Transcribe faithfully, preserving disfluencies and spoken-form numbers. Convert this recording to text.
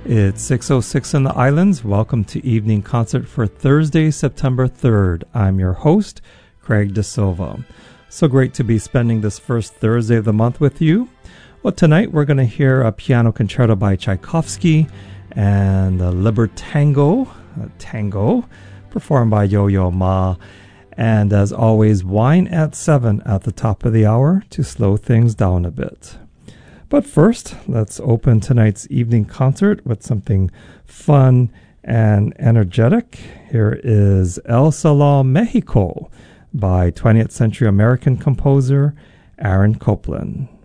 It's six oh six in the islands. Welcome to Evening Concert for Thursday, September third. I'm your host, Craig De Silva. So great to be spending this first Thursday of the month with you. Well, tonight we're going to hear a piano concerto by Tchaikovsky and the Libertango, a tango, performed by Yo-Yo Ma. And as always, wine at seven at the top of the hour to slow things down a bit. But first, let's open tonight's evening concert with something fun and energetic. Here is El Salón Mexico by twentieth century American composer Aaron Copland.